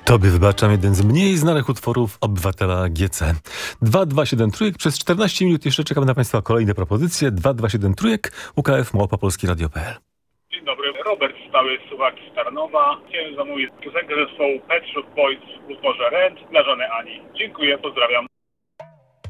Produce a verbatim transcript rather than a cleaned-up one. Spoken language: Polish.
Tobie wybaczam jeden z mniej znanych utworów obywatela G C. dwa dwa siedem trójek. Przez czternaście minut jeszcze czekam na Państwa kolejne propozycje. dwa dwa siedem trójek. U K F małpa polski radio kropka p l. Dzień dobry, Robert Stały, Suwak z Tarnowa. Chciałem zamówić piosenkę zespołu Pet Shop Boys w utworze Rent dla żony Ani. Dziękuję, pozdrawiam.